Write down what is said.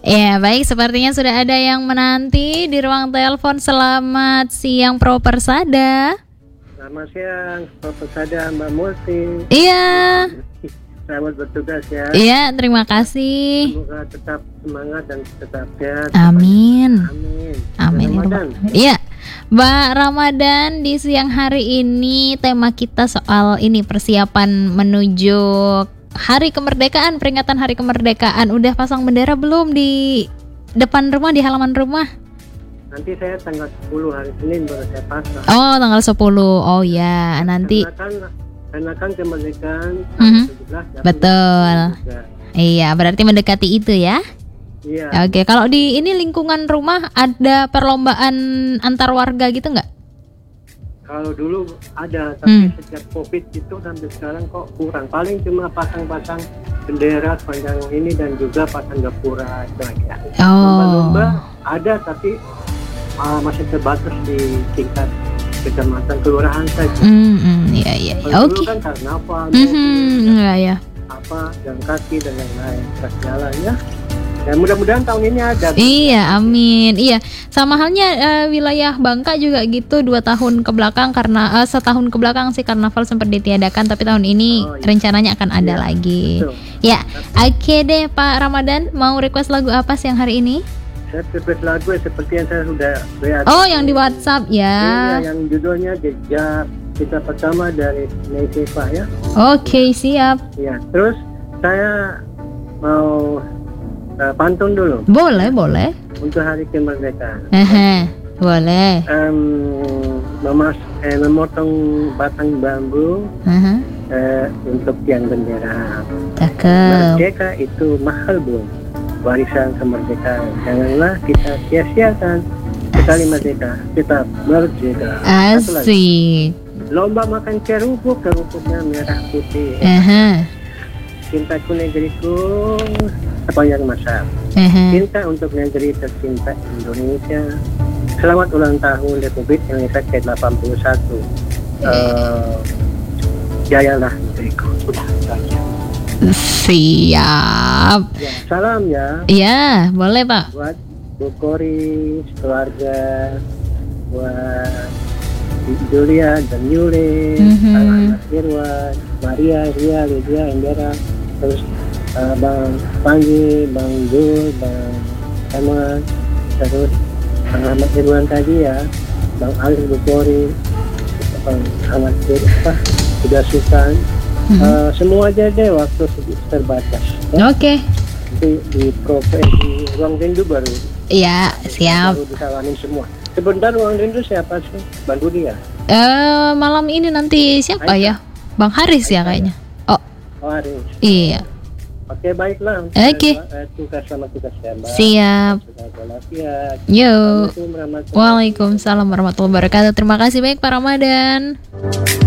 Ya, baik, sepertinya sudah ada yang menanti di ruang telepon. Selamat siang, Pro Persada. Selamat siang, Pro Persada, Mbak Multi. Iya. Selamat bertugas ya. Iya, terima kasih. Semoga tetap semangat dan tetap sehat. Amin. Amin. Amin. Ramadan. Iya, Mbak Ramadan, di siang hari ini tema kita soal ini, persiapan menuju Hari Kemerdekaan, peringatan Hari Kemerdekaan. Udah pasang bendera belum di depan rumah, di halaman rumah? Nanti saya tanggal 10 hari Senin baru saya pasang. Oh, tanggal 10. Oh ya, nanti. Karena kan kemerdekaan Mhm. 17. Betul. Iya, berarti mendekati itu ya. Iya. Oke, kalau di ini lingkungan rumah ada perlombaan antar warga gitu nggak? Kalau dulu ada, tapi sejak Covid itu sampai sekarang kok kurang. Paling cuma pasang-pasang bendera sepanjang ini dan juga pasang gapura itu aja. Lomba-lomba ada, tapi masih terbatas di tingkat kecamatan, kelurahan saja. Iya. Kalau Oke. dulu kan karnaval, Ya. jalan kaki dan lain-lain, keras jalan ya. Dan mudah-mudahan tahun ini ada. Iya, amin. Iya, sama halnya wilayah Bangka juga gitu 2 tahun ke belakang karena setahun ke belakang sih karnaval sempat ditiadakan, tapi tahun ini rencananya akan ada lagi. Betul. Ya, oke deh Pak Ramadan, mau request lagu apa sih yang hari ini? Saya request lagu seperti yang saya sudah lihat. Oh, yang di WhatsApp ya. Iya, yang judulnya Jejak Cinta Pertama dari Neiva ya. Oke, siap. Iya, terus saya mau pantun dulu Boleh. untuk Hari Kemerdekaan. Boleh. Memotong batang bambu untuk tiang bendera. Cakep. Merdeka itu mahal, Bu. Warisan kemerdekaan. Janganlah kita sia-siakan. Sekali merdeka, kita merdeka. Satu lagi. Asik. Lomba makan kerupuknya merah putih. Cintaku negeriku sepanjang masa. Cinta untuk negeri tercinta Indonesia. Selamat ulang tahun Republik Indonesia ke-81. Jayalah negeriku. Sudah saja. Siap. Ya, salam ya. Iya, boleh Pak. Buat Bu Kori, keluarga, buat Julia dan Yule, anak Irwan, Maria, Ria, Lydia, Endera, terus Bang Panji, Bang Jul, Bang Eman, terus Bang Ahmad Irwan tadi ya, Bang Alif Bukori, Bang Ahmad Irwan, sudah Sultan, semua aja deh waktu terbatas. Ya? Oke. Di ruang rindu baru. Iya, siap. Baru disalamin semua. Sebentar ruang rindu siapa sih? Bang Budi ya? Malam ini nanti siapa ya? Bang Haris ya kayaknya. Oh, Haris. iya. Oke, baiklah. Oke. Tugas sama tugas ya, Mbak. Siap. Yo. Assalamualaikum warahmatullahi wabarakatuh. Waalaikumsalam warahmatullahi wabarakatuh. Terima kasih banyak Pak Ramadan.